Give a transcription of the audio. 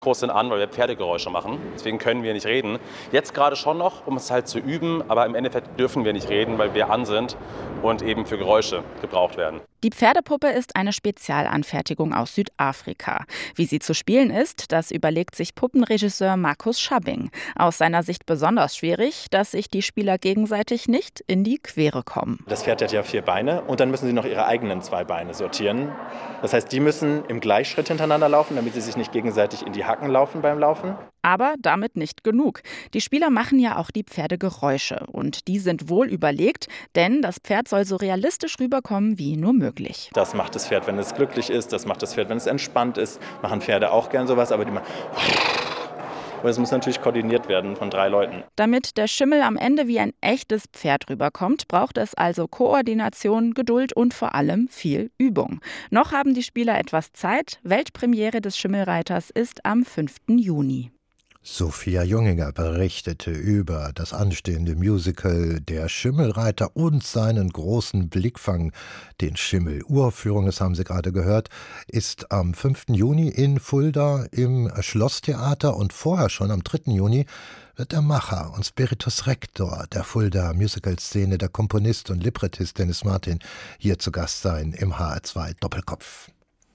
Mikros sind an, weil wir Pferdegeräusche machen. Deswegen können wir nicht reden. Jetzt gerade schon noch, um es halt zu üben, aber im Endeffekt dürfen wir nicht reden, weil wir an sind und eben für Geräusche gebraucht werden. Die Pferdepuppe ist eine Spezialanfertigung aus Südafrika. Wie sie zu spielen ist, das überlegt sich Puppenregisseur Markus Schabbing. Aus seiner Sicht besonders schwierig, dass sich die Spieler gegenseitig nicht in die Quere kommen. Das Pferd hat ja 4 Beine und dann müssen sie noch ihre eigenen 2 Beine sortieren. Das heißt, die müssen im Gleichschritt hintereinander laufen, damit sie sich nicht gegenseitig in die Hacken laufen beim Laufen. Aber damit nicht genug. Die Spieler machen ja auch die Pferdegeräusche. Und die sind wohl überlegt, denn das Pferd soll so realistisch rüberkommen wie nur möglich. Das macht das Pferd, wenn es glücklich ist. Das macht das Pferd, wenn es entspannt ist. Machen Pferde auch gern sowas, aber die machen... Und es muss natürlich koordiniert werden von 3 Leuten. Damit der Schimmel am Ende wie ein echtes Pferd rüberkommt, braucht es also Koordination, Geduld und vor allem viel Übung. Noch haben die Spieler etwas Zeit. Weltpremiere des Schimmelreiters ist am 5. Juni. Sophia Junginger berichtete über das anstehende Musical Der Schimmelreiter und seinen großen Blickfang. Den Schimmel-Uraufführung, das haben Sie gerade gehört, ist am 5. Juni in Fulda im Schlosstheater und vorher schon am 3. Juni wird der Macher und Spiritus Rector der Fulda Musical-Szene, der Komponist und Librettist Dennis Martin, hier zu Gast sein im HR2 Doppelkopf.